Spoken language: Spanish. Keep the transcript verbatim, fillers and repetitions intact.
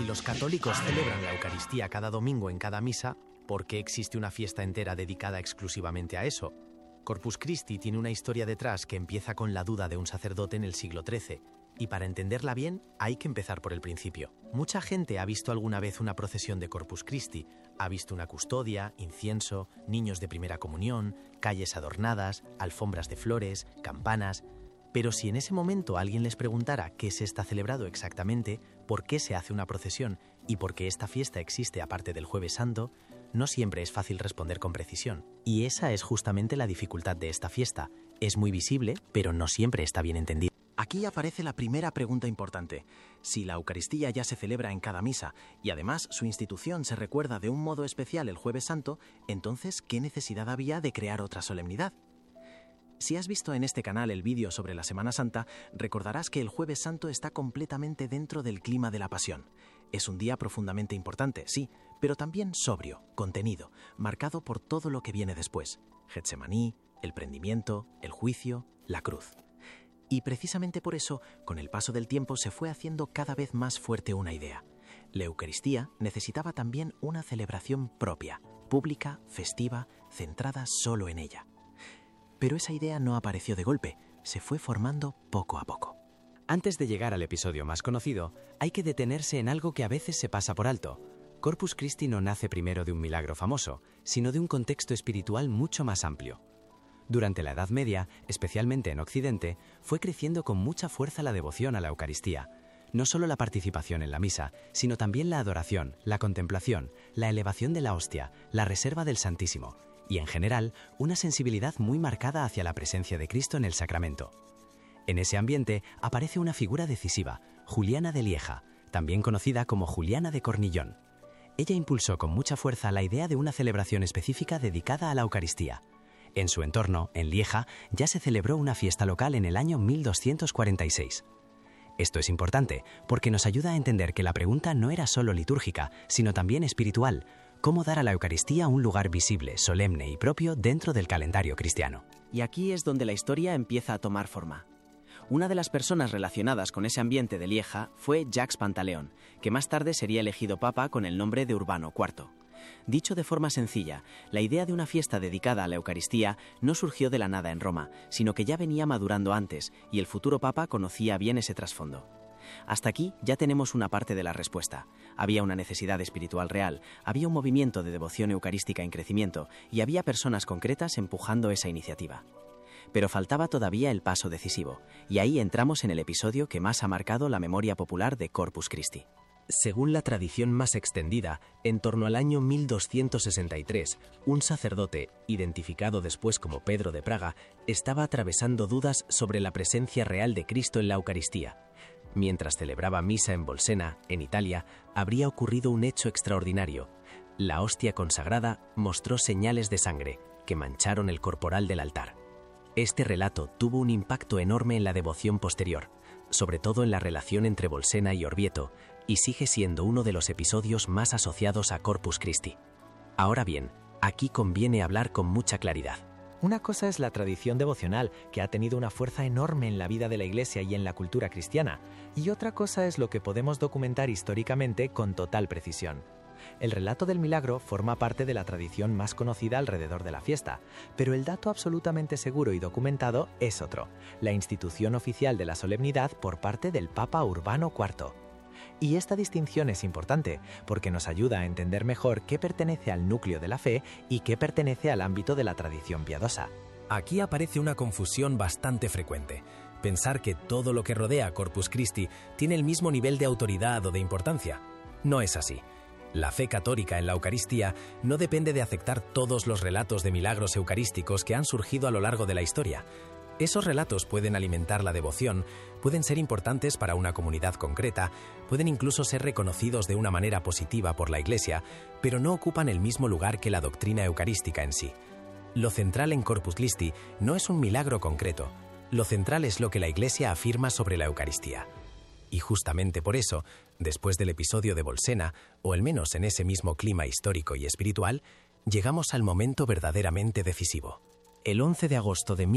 los católicos celebran la Eucaristía cada domingo en cada misa, ¿por qué existe una fiesta entera dedicada exclusivamente a eso? Corpus Christi tiene una historia detrás que empieza con la duda de un sacerdote en el siglo trece, y para entenderla bien hay que empezar por el principio. Mucha gente ha visto alguna vez una procesión de Corpus Christi, ha visto una custodia, incienso, niños de primera comunión, calles adornadas, alfombras de flores, campanas. Pero si en ese momento alguien les preguntara qué se está celebrando exactamente, por qué se hace una procesión y por qué esta fiesta existe aparte del Jueves Santo, no siempre es fácil responder con precisión. Y esa es justamente la dificultad de esta fiesta. Es muy visible, pero no siempre está bien entendida. Aquí aparece la primera pregunta importante. Si la Eucaristía ya se celebra en cada misa y además su institución se recuerda de un modo especial el Jueves Santo, entonces, ¿qué necesidad había de crear otra solemnidad? Si has visto en este canal el vídeo sobre la Semana Santa, recordarás que el Jueves Santo está completamente dentro del clima de la Pasión. Es un día profundamente importante, sí, pero también sobrio, contenido, marcado por todo lo que viene después. Getsemaní, el prendimiento, el juicio, la cruz. Y precisamente por eso, con el paso del tiempo se fue haciendo cada vez más fuerte una idea. La Eucaristía necesitaba también una celebración propia, pública, festiva, centrada solo en ella. Pero esa idea no apareció de golpe, se fue formando poco a poco. Antes de llegar al episodio más conocido, hay que detenerse en algo que a veces se pasa por alto. Corpus Christi no nace primero de un milagro famoso, sino de un contexto espiritual mucho más amplio. Durante la Edad Media, especialmente en Occidente, fue creciendo con mucha fuerza la devoción a la Eucaristía. No solo la participación en la misa, sino también la adoración, la contemplación, la elevación de la hostia, la reserva del Santísimo, y en general, una sensibilidad muy marcada hacia la presencia de Cristo en el sacramento. En ese ambiente aparece una figura decisiva, Juliana de Lieja, también conocida como Juliana de Cornillón. Ella impulsó con mucha fuerza la idea de una celebración específica dedicada a la Eucaristía. En su entorno, en Lieja, ya se celebró una fiesta local en el año mil doscientos cuarenta y seis. Esto es importante porque nos ayuda a entender que la pregunta no era solo litúrgica, sino también espiritual: ¿cómo dar a la Eucaristía un lugar visible, solemne y propio dentro del calendario cristiano? Y aquí es donde la historia empieza a tomar forma. Una de las personas relacionadas con ese ambiente de Lieja fue Jacques Pantaleón, que más tarde sería elegido papa con el nombre de Urbano cuarto. Dicho de forma sencilla, la idea de una fiesta dedicada a la Eucaristía no surgió de la nada en Roma, sino que ya venía madurando antes, y el futuro papa conocía bien ese trasfondo. Hasta aquí ya tenemos una parte de la respuesta. Había una necesidad espiritual real, había un movimiento de devoción eucarística en crecimiento, y había personas concretas empujando esa iniciativa. Pero faltaba todavía el paso decisivo, y ahí entramos en el episodio que más ha marcado la memoria popular de Corpus Christi. Según la tradición más extendida, en torno al año mil doscientos sesenta y tres, un sacerdote, identificado después como Pedro de Praga, estaba atravesando dudas sobre la presencia real de Cristo en la Eucaristía. Mientras celebraba misa en Bolsena, en Italia, habría ocurrido un hecho extraordinario. La hostia consagrada mostró señales de sangre que mancharon el corporal del altar. Este relato tuvo un impacto enorme en la devoción posterior, sobre todo en la relación entre Bolsena y Orvieto, y sigue siendo uno de los episodios más asociados a Corpus Christi. Ahora bien, aquí conviene hablar con mucha claridad. Una cosa es la tradición devocional, que ha tenido una fuerza enorme en la vida de la Iglesia y en la cultura cristiana, y otra cosa es lo que podemos documentar históricamente con total precisión. El relato del milagro forma parte de la tradición más conocida alrededor de la fiesta, pero el dato absolutamente seguro y documentado es otro: la institución oficial de la solemnidad por parte del Papa Urbano cuarto. Y esta distinción es importante porque nos ayuda a entender mejor qué pertenece al núcleo de la fe y qué pertenece al ámbito de la tradición piadosa. Aquí aparece una confusión bastante frecuente. Pensar que todo lo que rodea a Corpus Christi tiene el mismo nivel de autoridad o de importancia. No es así. La fe católica en la Eucaristía no depende de aceptar todos los relatos de milagros eucarísticos que han surgido a lo largo de la historia. Esos relatos pueden alimentar la devoción, pueden ser importantes para una comunidad concreta, pueden incluso ser reconocidos de una manera positiva por la Iglesia, pero no ocupan el mismo lugar que la doctrina eucarística en sí. Lo central en Corpus Christi no es un milagro concreto. Lo central es lo que la Iglesia afirma sobre la Eucaristía. Y justamente por eso, después del episodio de Bolsena, o al menos en ese mismo clima histórico y espiritual, llegamos al momento verdaderamente decisivo. El once de agosto de